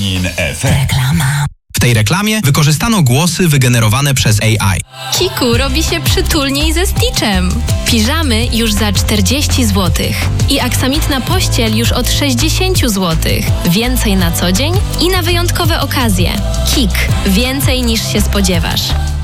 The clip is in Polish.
Ranin FM. Reklama. W tej reklamie wykorzystano głosy wygenerowane przez AI. Kiku robi się przytulniej ze Stitchem. Piżamy już za 40 zł. I aksamitna pościel już od 60 zł. Więcej na co dzień i na wyjątkowe okazje. Kik. Więcej niż się spodziewasz.